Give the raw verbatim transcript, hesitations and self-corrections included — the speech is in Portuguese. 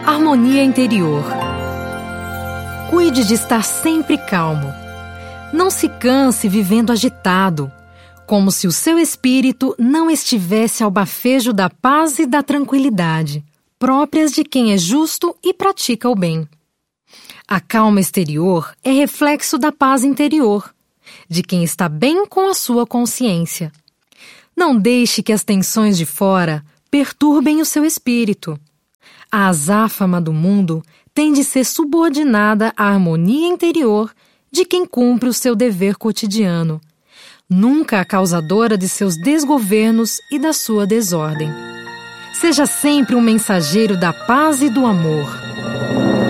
Harmonia interior. Cuide de estar sempre calmo. Não se canse vivendo agitado, como se o seu espírito não estivesse ao bafejo da paz e da tranquilidade, próprias de quem é justo e pratica o bem. A calma exterior é reflexo da paz interior, de quem está bem com a sua consciência. Não deixe que as tensões de fora perturbem o seu espírito. A azáfama do mundo tem de ser subordinada à harmonia interior de quem cumpre o seu dever cotidiano, nunca a causadora de seus desgovernos e da sua desordem. Seja sempre um mensageiro da paz e do amor.